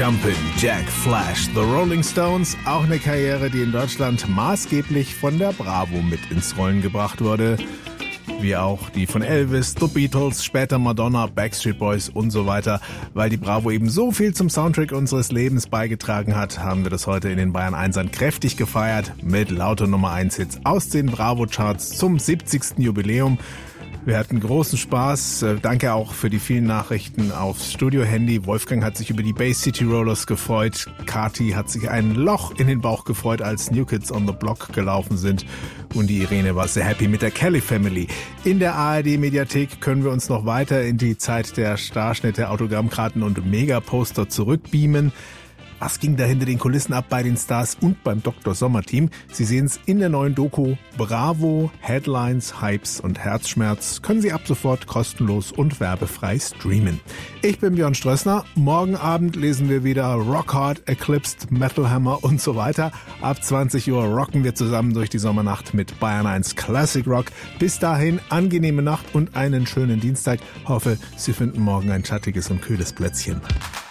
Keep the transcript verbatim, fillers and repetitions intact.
Jumpin' Jack Flash, The Rolling Stones, auch eine Karriere, die in Deutschland maßgeblich von der Bravo mit ins Rollen gebracht wurde. Wie auch die von Elvis, The Beatles, später Madonna, Backstreet Boys und so weiter. Weil die Bravo eben so viel zum Soundtrack unseres Lebens beigetragen hat, haben wir das heute in den Bayern Einsern kräftig gefeiert mit lauter Nummer eins Hits aus den Bravo-Charts zum siebzigsten Jubiläum. Wir hatten großen Spaß. Danke auch für die vielen Nachrichten aufs Studio-Handy. Wolfgang hat sich über die Bay City Rollers gefreut. Kati hat sich ein Loch in den Bauch gefreut, als New Kids on the Block gelaufen sind. Und die Irene war sehr happy mit der Kelly Family. In der A R D-Mediathek können wir uns noch weiter in die Zeit der Starschnitte, Autogrammkarten und Megaposter zurückbeamen. Was ging da hinter den Kulissen ab bei den Stars und beim Doktor Sommer-Team? Sie sehen es in der neuen Doku Bravo, Headlines, Hypes und Herzschmerz. Können Sie ab sofort kostenlos und werbefrei streamen. Ich bin Björn Strössner. Morgen Abend lesen wir wieder Rock Hard, Eclipsed, Metal Hammer und so weiter. Ab zwanzig Uhr rocken wir zusammen durch die Sommernacht mit Bayern eins Classic Rock. Bis dahin angenehme Nacht und einen schönen Dienstag. Hoffe, Sie finden morgen ein schattiges und kühles Plätzchen.